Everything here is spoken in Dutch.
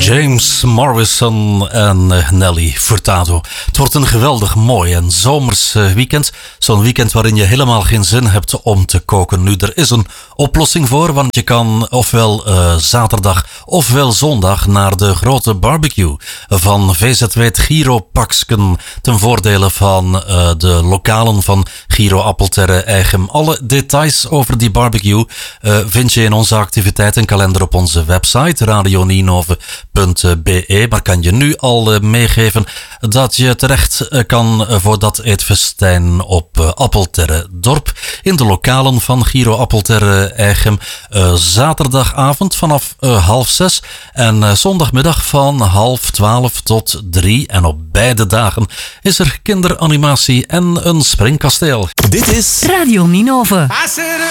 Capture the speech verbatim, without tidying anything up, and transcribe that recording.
James Morrison en Nelly Furtado. Het wordt een geweldig mooi en zomers weekend. Zo'n weekend waarin je helemaal geen zin hebt om te koken. Nu, er is een oplossing voor, want je kan ofwel uh, zaterdag ofwel zondag naar de grote barbecue van V Z W het Giro Paksken ten voordele van uh, de lokalen van Giro Appelterre Eigem. Alle details over die barbecue uh, vind je in onze activiteitenkalender op onze website radio ninove punt b e. Maar kan je nu al uh, meegeven dat je terecht uh, kan uh, voor dat eetfestijn op uh, Appelterre Dorp in de lokalen van Giro Appelterre Eigem. Uh, zaterdagavond vanaf uh, half zes en uh, zondagmiddag van half twaalf tot drie. En op beide dagen is er kinderanimatie en een springkasteel. Dit is Radio Ninove.